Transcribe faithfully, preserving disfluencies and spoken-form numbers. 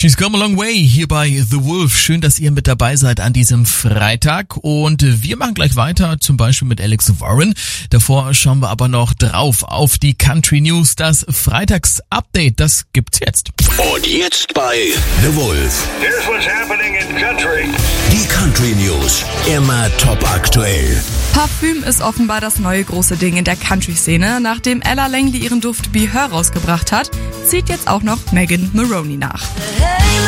She's come a long way hier bei The Wolf. Schön, dass ihr mit dabei seid an diesem Freitag. Und wir machen gleich weiter, zum Beispiel mit Alex Warren. Davor schauen wir aber noch drauf auf die Country News. Das Freitags-Update, das gibt's jetzt. Und jetzt bei The Wolf. Here's what's happening in country. Die Country News, immer top aktuell. Parfüm ist offenbar das neue große Ding in der Country-Szene. Nachdem Ella Langley ihren Duft Be Her rausgebracht hat, zieht jetzt auch noch Megan Maroney nach.